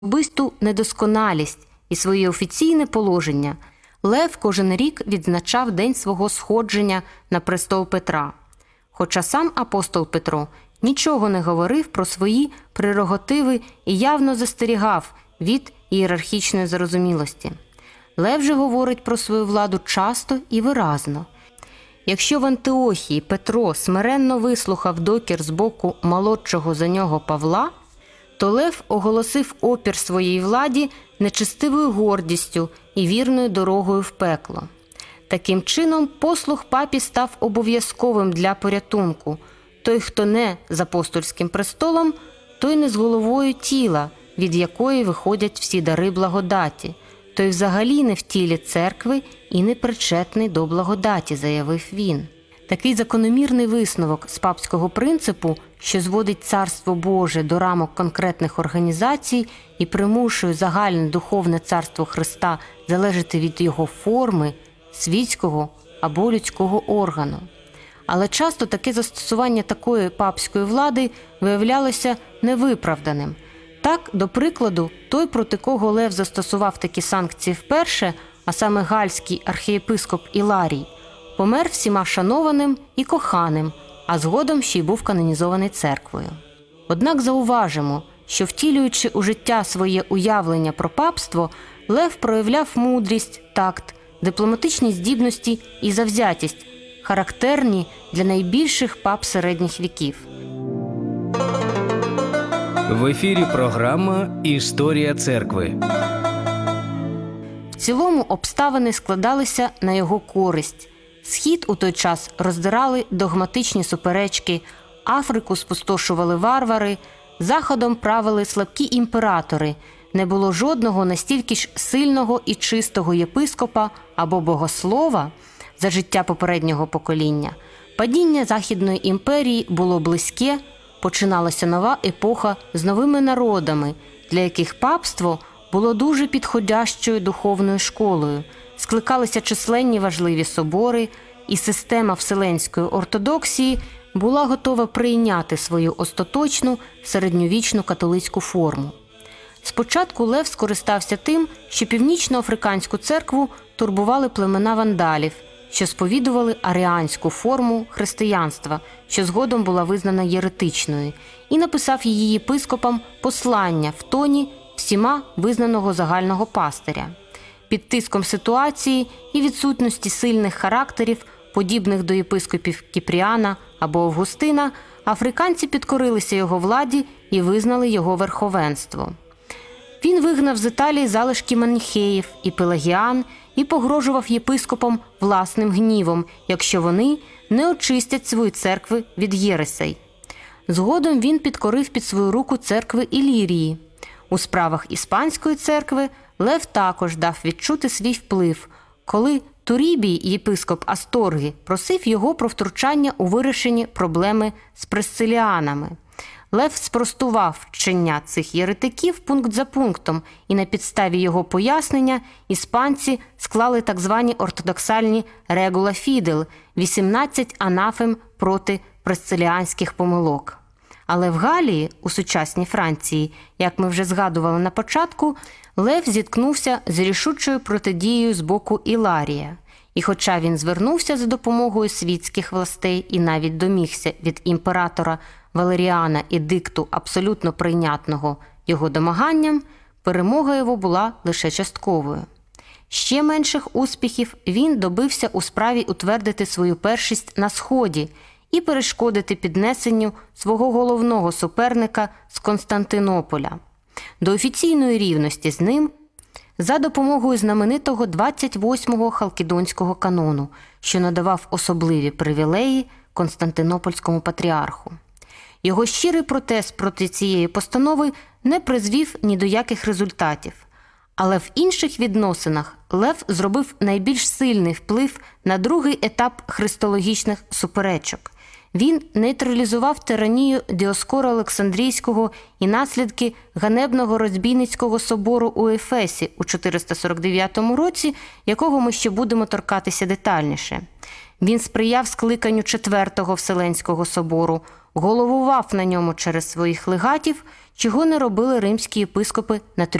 особисту недосконалість і своє офіційне положення Лев кожен рік відзначав день свого сходження на престол Петра. Хоча сам апостол Петро нічого не говорив про свої прерогативи і явно застерігав від ієрархічної зарозумілості. Лев же говорить про свою владу часто і виразно. Якщо в Антиохії Петро смиренно вислухав докір з боку молодшого за нього Павла, то Лев оголосив опір своїй владі нечестивою гордістю і вірною дорогою в пекло. Таким чином, послух папі став обов'язковим для порятунку. Той, хто не з апостольським престолом, той не з головою тіла, від якої виходять всі дари благодаті. Той взагалі не в тілі церкви і не причетний до благодаті, заявив він. Такий закономірний висновок з папського принципу, що зводить Царство Боже до рамок конкретних організацій і примушує загальне духовне царство Христа залежати від його форми, світського або людського органу. Але часто таке застосування такої папської влади виявлялося невиправданим. Так, до прикладу, той, проти кого Лев застосував такі санкції вперше, а саме гальський архієпископ Іларій, помер всіма шанованим і коханим, а згодом ще й був канонізований церквою. Однак зауважимо, що втілюючи у життя своє уявлення про папство, Лев проявляв мудрість, такт, дипломатичні здібності і завзятість, характерні для найбільших пап середніх віків. В ефірі програма «Історія церкви». В цілому обставини складалися на його користь. Схід у той час роздирали догматичні суперечки, Африку спустошували варвари, Заходом правили слабкі імператори, не було жодного настільки ж сильного і чистого єпископа або богослова за життя попереднього покоління. Падіння Західної імперії було близьке, починалася нова епоха з новими народами, для яких папство було дуже підходящою духовною школою, скликалися численні важливі собори, і система вселенської ортодоксії була готова прийняти свою остаточну середньовічну католицьку форму. Спочатку Лев скористався тим, що північноафриканську церкву турбували племена вандалів, що сповідували аріанську форму християнства, що згодом була визнана єретичною, і написав її єпископам послання в тоні всіма визнаного загального пастиря. Під тиском ситуації і відсутності сильних характерів, подібних до єпископів Кіпріана або Августина, африканці підкорилися його владі і визнали його верховенство. Він вигнав з Італії залишки маніхеїв і пелагіан і погрожував єпископам власним гнівом, якщо вони не очистять свої церкви від єресей. Згодом він підкорив під свою руку церкви Ілірії. У справах іспанської церкви Лев також дав відчути свій вплив, коли Турібій, єпископ Асторги, просив його про втручання у вирішенні проблеми з пресциліанами. Лев спростував вчення цих єретиків пункт за пунктом, і на підставі його пояснення іспанці склали так звані ортодоксальні «регула фідел» – 18 анафем проти пресциліанських помилок. Але в Галії, у сучасній Франції, як ми вже згадували на початку, Лев зіткнувся з рішучою протидією з боку Іларія. І хоча він звернувся за допомогою світських властей і навіть домігся від імператора Валеріана едикту абсолютно прийнятного його домаганням, перемога його була лише частковою. Ще менших успіхів він добився у справі утвердити свою першість на Сході і перешкодити піднесенню свого головного суперника з Константинополя до офіційної рівності з ним за допомогою знаменитого 28-го халкідонського канону, що надавав особливі привілеї Константинопольському патріарху. Його щирий протест проти цієї постанови не призвів ні до яких результатів. Але в інших відносинах Лев зробив найбільш сильний вплив на другий етап христологічних суперечок. Він нейтралізував тиранію Діоскора Олександрійського і наслідки ганебного розбійницького собору у Ефесі у 449 році, якого ми ще будемо торкатися детальніше. Він сприяв скликанню Четвертого Вселенського собору, головував на ньому через своїх легатів, чого не робили римські єпископи на